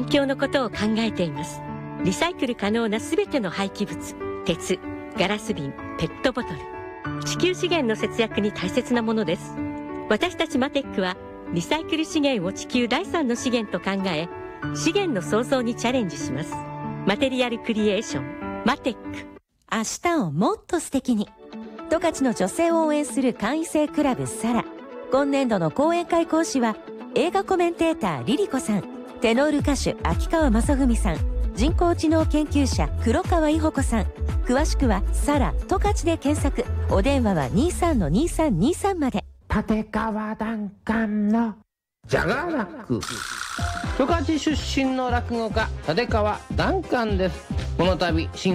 環境のことを考えています。リサイクル可能なすべての廃棄物、鉄、ガラス瓶、ペットボトル、地球資源の節約に大切なものです。私たちマテックはリサイクル資源を地球第3の資源と考え、資源の創造にチャレンジします。マテリアルクリエーションマテック。 明日をもっと素敵に、十勝の女性を応援する会員制クラブサラ。今年度の講演会講師は映画コメンテーターリリコさん、テノール歌手秋川雅文さん、人工知能研究者黒川伊保子さん。詳しくはサラ十勝で検索。お電話は 23-2323 まで。 立川談館のジャガーラック。十勝出身の落語家立川談館です。この度新